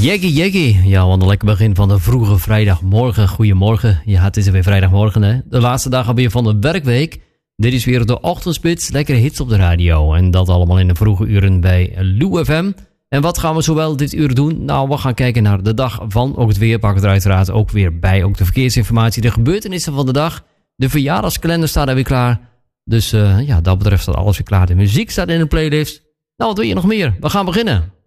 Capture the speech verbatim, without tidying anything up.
Jeggy Jeggy. Ja, wat een lekker begin van de vroege vrijdagmorgen. Goedemorgen. Ja, het is weer vrijdagmorgen, hè. De laatste dag alweer van de werkweek. Dit is weer de ochtendspits. Lekkere hits op de radio. En dat allemaal in de vroege uren bij Lou F M. En wat gaan we zowel dit uur doen? Nou, we gaan kijken naar de dag van. Ook het weer pakken er uiteraard ook weer bij. Ook de verkeersinformatie, de gebeurtenissen van de dag. De verjaardagskalender staat er weer klaar. Dus uh, ja, dat betreft staat alles weer klaar. De muziek staat in de playlist. Nou, wat wil je nog meer? We gaan beginnen.